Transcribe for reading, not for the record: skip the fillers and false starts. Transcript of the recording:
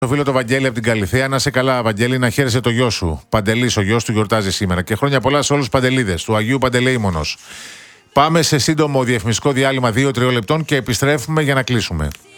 Το φίλο το Βαγγέλη από την Καλυθέα. Να σε καλά, Βαγγέλη, να χαίρεσαι το γιο σου. Παντελής, ο γιος του γιορτάζει σήμερα. Και χρόνια πολλά σε όλους τους Παντελίδες του Αγίου Παντελεήμονος. Πάμε σε σύντομο διαφημιστικό διάλειμμα 2-3 λεπτών και επιστρέφουμε για να κλείσουμε.